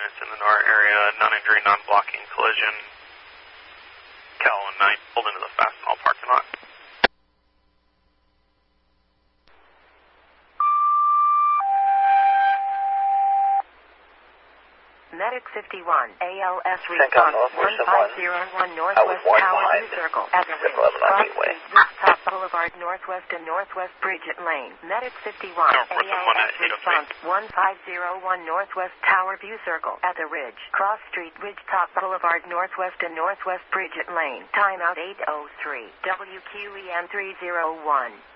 units in the NOR area, non-injury, non-blocking collision. Cal 19 pulled into the Fastenal parking lot. Medic 51, ALS response 1501 Northwest Tower View Circle at the Rooftop Boulevard Northwest and Northwest Bridget Lane. Medic 51, ALS response 1501 Northwest Tower View Circle at the Ridge. Cross Street, Ridgetop Boulevard Northwest and Northwest Bridget Lane. Timeout 8:03. WQEN 301.